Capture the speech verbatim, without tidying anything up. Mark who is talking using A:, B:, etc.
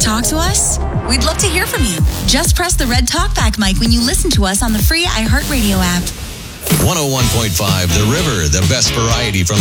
A: talk to us? We'd love to hear from you. Just press the red talkback mic when you listen to us on the free iHeartRadio app.
B: one oh one point five The River, the best variety from